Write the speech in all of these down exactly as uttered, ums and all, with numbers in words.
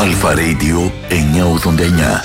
Αλφα Radio εννιακόσια ογδόντα εννιά.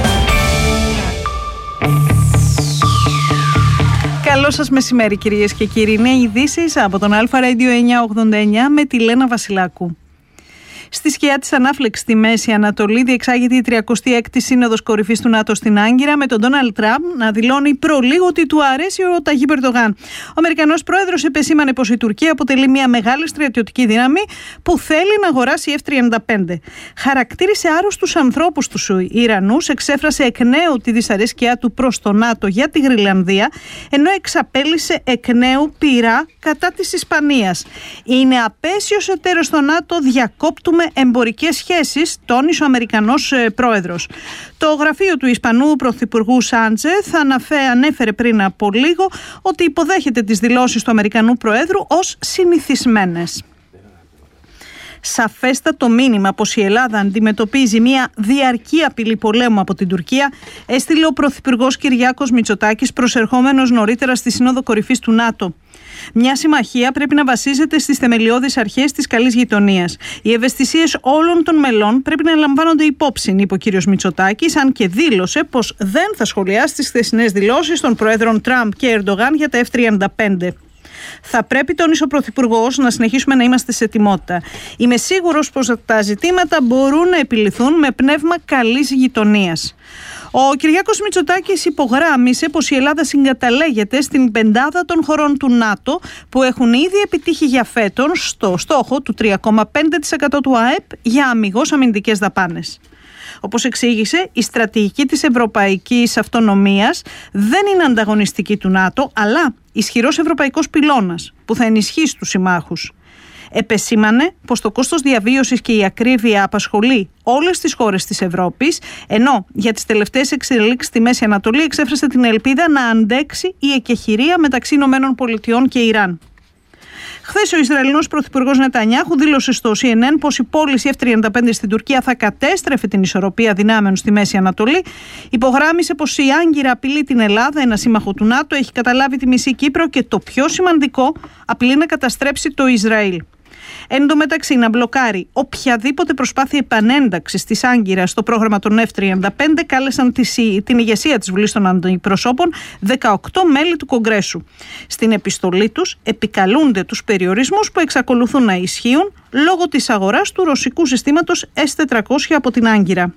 Καλό σας μεσημέρι, κυρίες και κύριοι. Είναι ειδήσεις από τον Αλφα Radio εννιακόσια ογδόντα εννιά με τη Λένα Βασιλάκου. Στη σκιά της ανάφλεξης στη Μέση Ανατολή διεξάγεται η τριακοστή έκτη Σύνοδος Κορυφής του ΝΑΤΟ στην Άγκυρα, με τον Ντόναλντ Τραμπ να δηλώνει προλίγο ότι του αρέσει ο Ταγίπ Ερντογάν. Ο Αμερικανός πρόεδρος επεσήμανε πως η Τουρκία αποτελεί μια μεγάλη στρατιωτική δύναμη που θέλει να αγοράσει εφ τριάντα πέντε. Χαρακτήρισε άρρωστους ανθρώπους τους Ιρανούς, εξέφρασε εκ νέου τη δυσαρέσκειά του προς το ΝΑΤΟ για τη Γροιλανδία, ενώ εξαπέλυσε εκ νέου πειρά κατά της Ισπανίας. Είναι απέσιος εταίρος στο ΝΑΤΟ, διακόπτουμε εμπορικές σχέσεις, τόνισε ο Αμερικανός πρόεδρος. Το γραφείο του Ισπανού Πρωθυπουργού Σάντζεθ ανέφερε πριν από λίγο ότι υποδέχεται τις δηλώσεις του Αμερικανού Προέδρου ως συνηθισμένες. Σαφέστατο μήνυμα πως η Ελλάδα αντιμετωπίζει μια διαρκή απειλή πολέμου από την Τουρκία έστειλε ο Πρωθυπουργός Κυριάκος Μητσοτάκης, προσερχόμενος νωρίτερα στη Σύνοδο Κορυφής του ΝΑΤΟ. Μια συμμαχία πρέπει να βασίζεται στις θεμελιώδεις αρχές της καλής γειτονίας. Οι ευαισθησίες όλων των μελών πρέπει να λαμβάνονται υπόψη, είπε ο κ. Μητσοτάκης, αν και δήλωσε πως δεν θα σχολιάσει τις χθεσινές δηλώσεις των Προέδρων Τραμπ και Ερντογάν για τα εφ τριάντα πέντε. Θα πρέπει, τόνισε ο Πρωθυπουργός, να συνεχίσουμε να είμαστε σε ετοιμότητα. Είμαι σίγουρος πως τα ζητήματα μπορούν να επιληθούν με πνεύμα καλής γειτονίας. Ο Κυριάκος Μητσοτάκης υπογράμμισε πως η Ελλάδα συγκαταλέγεται στην πεντάδα των χωρών του ΝΑΤΟ που έχουν ήδη επιτύχει για φέτον στο στόχο του τρία κόμμα πέντε τοις εκατό του ΑΕΠ για αμιγώς αμυντικές δαπάνες. Όπως εξήγησε, η στρατηγική της ευρωπαϊκής αυτονομίας δεν είναι ανταγωνιστική του ΝΑΤΟ, αλλά ισχυρός ευρωπαϊκός πυλώνας που θα ενισχύσει τους συμμάχους. Επεσήμανε πως το κόστος διαβίωσης και η ακρίβεια απασχολεί όλες τις χώρες της Ευρώπης, ενώ για τις τελευταίες εξελίξεις στη Μέση Ανατολή εξέφρασε την ελπίδα να αντέξει η εκεχηρία μεταξύ Ηνωμένων Πολιτειών και Ιράν. Χθες ο Ισραηλινός Πρωθυπουργός Νετανιάχου δήλωσε στο σι εν εν πως η πώληση εφ τριάντα πέντε στην Τουρκία θα κατέστρεφε την ισορροπία δυνάμεων στη Μέση Ανατολή. Υπογράμμισε πως η Άγκυρα απειλεί την Ελλάδα, ένα σύμμαχο του ΝΑΤΟ, έχει καταλάβει τη μισή Κύπρο και το πιο σημαντικό, απειλεί να καταστρέψει το Ισραήλ. Εν τω μεταξύ, να μπλοκάρει οποιαδήποτε προσπάθεια επανένταξης της Άγκυρας στο πρόγραμμα των εφ τριάντα πέντε κάλεσαν την ηγεσία της Βουλής των Αντιπροσώπων δεκαοκτώ μέλη του Κογκρέσου. Στην επιστολή τους επικαλούνται τους περιορισμούς που εξακολουθούν να ισχύουν λόγω της αγοράς του ρωσικού συστήματος ες τετρακόσια από την Άγκυρα.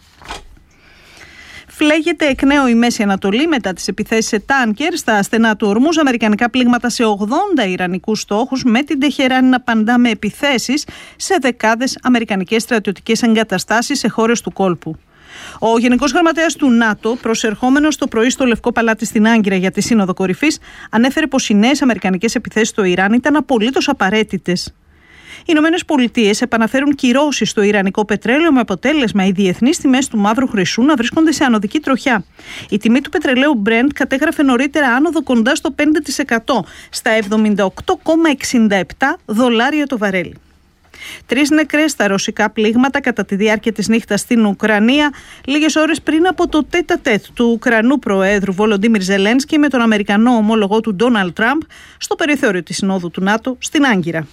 Φλέγεται εκ νέου η Μέση Ανατολή μετά τις επιθέσεις σε τάνκερ στα στενά του Ορμούζ, αμερικανικά πλήγματα σε ογδόντα ιρανικούς στόχους, με την Τεχεράνη να απαντά με επιθέσεις σε δεκάδες αμερικανικές στρατιωτικές εγκαταστάσεις σε χώρες του κόλπου. Ο Γενικός Γραμματέας του ΝΑΤΟ, προσερχόμενος το πρωί στο Λευκό Παλάτι στην Άγκυρα για τη Σύνοδο Κορυφής, ανέφερε πως οι νέες αμερικανικές επιθέσεις στο Ιράν ήταν απολύτως απαραίτητες. Οι Ηνωμένες Πολιτείες επαναφέρουν κυρώσεις στο ιρανικό πετρέλαιο, με αποτέλεσμα οι διεθνείς τιμές του μαύρου χρυσού να βρίσκονται σε ανωδική τροχιά. Η τιμή του πετρελαίου Brent κατέγραφε νωρίτερα άνοδο κοντά στο πέντε τοις εκατό, στα εβδομήντα οκτώ κόμμα εξήντα επτά δολάρια το βαρέλι. Τρεις νεκρές στα ρωσικά πλήγματα κατά τη διάρκεια της νύχτας στην Ουκρανία, λίγες ώρες πριν από το τέτα-τέτ του Ουκρανού Προέδρου Βολοντίμιρ Ζελένσκι με τον Αμερικανό ομόλογό του Ντόναλντ Τραμπ στο περιθώριο της Συνόδου του ΝΑΤΟ στην Άγκυρα.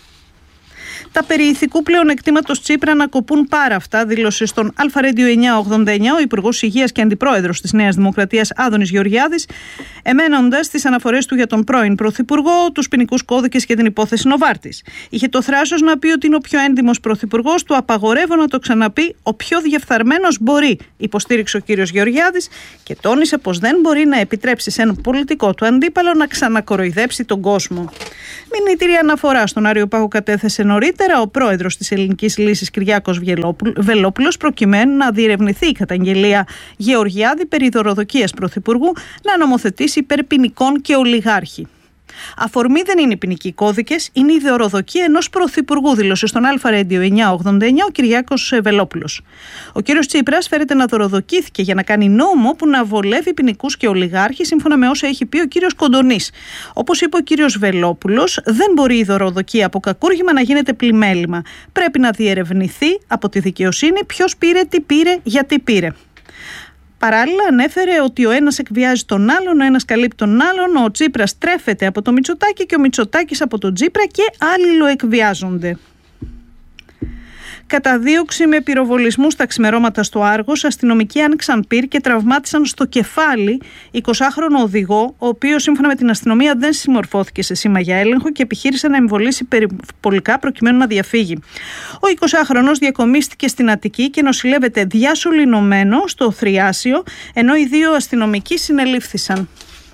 Τα περί ηθικού πλεονεκτήματος Τσίπρα να κοπούν πάρα αυτά, δήλωσε στον Αλφα Radio εννιακόσια ογδόντα εννιά ο Υπουργός Υγείας και Αντιπρόεδρος της Νέας Δημοκρατίας Άδωνης Γεωργιάδης, εμένοντας τις αναφορές του για τον πρώην Πρωθυπουργό, τους ποινικούς κώδικες και την υπόθεση Νοβάρτης. Είχε το θράσος να πει ότι είναι ο πιο έντιμος πρωθυπουργός, του απαγορεύω να το ξαναπεί, ο πιο διεφθαρμένος μπορεί, υποστήριξε ο κύριος Γεωργιάδης και τόνισε πως δεν μπορεί να επιτρέψει σε έναν πολιτικό του αντίπαλο να ξανακοροϊδέψει τον κόσμο. Μηνύτηρη αναφορά στον Άριο Πάγο κατέθεσε νωρίτερα ο πρόεδρος της Ελληνικής Λύσης Κυριάκος Βελόπουλος, προκειμένου να διερευνηθεί η καταγγελία Γεωργιάδη περί δωροδοκίας πρωθυπουργού να νομοθετήσει υπέρ ποινικών και ολιγάρχη. Αφορμή δεν είναι οι ποινικοί κώδικες, είναι η δωροδοκία ενός πρωθυπουργού, δήλωσε στον Αλφα Radio εννιακόσια ογδόντα εννιά ο Κυριάκος Βελόπουλος. Ο κύριος Τσίπρας φέρεται να δωροδοκήθηκε για να κάνει νόμο που να βολεύει ποινικούς και ολιγάρχη, σύμφωνα με όσα έχει πει ο κύριος Κοντονής. Όπως είπε ο κύριος Βελόπουλος, δεν μπορεί η δωροδοκία από κακούργημα να γίνεται πλημέλημα. Πρέπει να διερευνηθεί από τη δικαιοσύνη ποιος πήρε, τι πήρε, γιατί πήρε. Παράλληλα, ανέφερε ότι ο ένας εκβιάζει τον άλλον, ο ένας καλύπτει τον άλλον, ο Τσίπρας τρέφεται από το Μητσοτάκη και ο Μητσοτάκης από τον Τσίπρα και άλλοι εκβιάζονται. Καταδίωξη με πυροβολισμού στα ξημερώματα στο Άργος. Αστυνομικοί άνοιξαν πυρ και τραυμάτισαν στο κεφάλι εικοσάχρονο οδηγό, ο οποίος σύμφωνα με την αστυνομία δεν συμμορφώθηκε σε σήμα για έλεγχο και επιχείρησε να εμβολήσει περιπολικά προκειμένου να διαφύγει. Ο εικοσάχρονος διακομίστηκε στην Αττική και νοσηλεύεται διασωληνωμένο στο Θριάσιο, ενώ οι δύο αστυνομικοί συνελήφθησαν.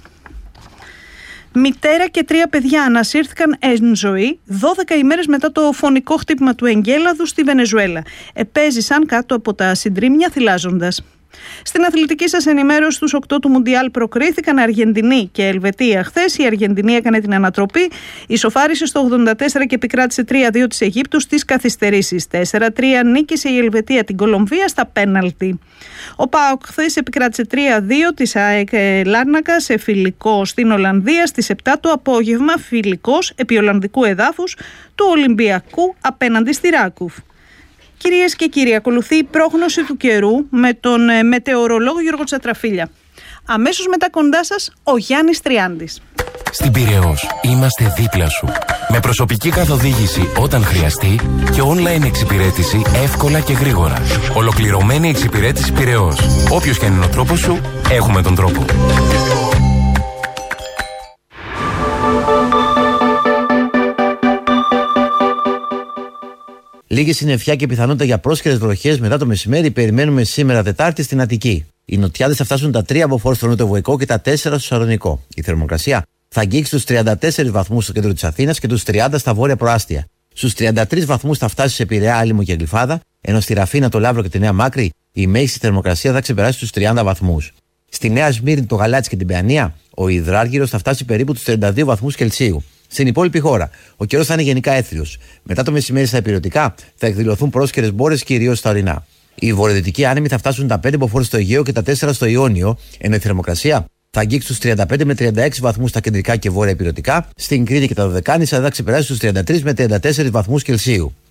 Μητέρα και τρία παιδιά ανασύρθηκαν εν ζωή δώδεκα ημέρες μετά το φωνικό χτύπημα του εγκέλαδου στη Βενεζουέλα. Επέζησαν κάτω από τα συντρίμμια θυλάζοντας. Στην αθλητική σας ενημέρωση, στους οκτώ του Μουντιάλ προκρίθηκαν Αργεντινή και Ελβετία χθες. Η Αργεντινή έκανε την ανατροπή, ισοφάρισε στο ογδόντα τέσσερα και επικράτησε τρία δύο της Αιγύπτου στις καθυστερήσεις. τέσσερα τρία νίκησε η Ελβετία την Κολομβία στα πέναλτι. Ο ΠΑΟΚ χθες επικράτησε τρία δύο της ΑΕΚ Λάρνακα σε φιλικό στην Ολλανδία στις επτά το απόγευμα, φιλικός επί Ολλανδικού εδάφους του Ολυμπιακού απέναντι στη Ράκουφ. Κυρίες και κύριοι, ακολουθεί η πρόγνωση του καιρού με τον ε, μετεωρολόγο Γιώργο Τσατραφίλια. Αμέσως μετά κοντά σας ο Γιάννης Τριάντης. Στην Πειραιώς είμαστε δίπλα σου. Με προσωπική καθοδήγηση όταν χρειαστεί και online εξυπηρέτηση εύκολα και γρήγορα. Ολοκληρωμένη εξυπηρέτηση Πειραιώς. Όποιος και αν είναι ο τρόπος σου, έχουμε τον τρόπο. Λίγη συννεφιά και πιθανότητα για πρόσχερες βροχές μετά το μεσημέρι περιμένουμε σήμερα Τετάρτη στην Αττική. Οι νοτιάδες θα φτάσουν τα τρία από φόρ στο νοτιοβοϊκό και τα τέσσερα στο Σαλονικό. Η θερμοκρασία θα αγγίξει τους τριάντα τέσσερις βαθμούς στο κέντρο της Αθήνας και τους τριάντα στα βόρεια προάστια. Στους τριάντα τρεις βαθμούς θα φτάσει σε Πειραιά, Άλυμο και Γλυφάδα, ενώ στη Ραφίνα, το Λαύρο και τη Νέα Μάκρη η μέγιστη θερμοκρασία θα ξεπεράσει τους τριάντα βαθμούς. Στη Νέα Σμύρνη, το Γαλάτσι και την Παιανία, ο υδράργυρος θα φτάσει περίπου τους τριάντα δύο βαθμούς Κελσίου. Στην υπόλοιπη χώρα, ο καιρός θα είναι γενικά έθριος. Μετά το μεσημέρι στα υπηρετικά θα εκδηλωθούν πρόσχερες μπόρες κυρίως στα ορεινά. Οι βορειοδυτικοί άνεμοι θα φτάσουν τα πέντε μποφόρ στο Αιγαίο και τα τέσσερα στο Ιόνιο, ενώ η θερμοκρασία θα αγγίξει τους τριάντα πέντε με τριάντα έξι βαθμούς στα κεντρικά και βόρεια υπηρετικά. Στην Κρήτη και τα Δωδεκάνησα θα ξεπεράσει τους τριάντα τρεις με τριάντα τέσσερις βαθμούς Κελσίου.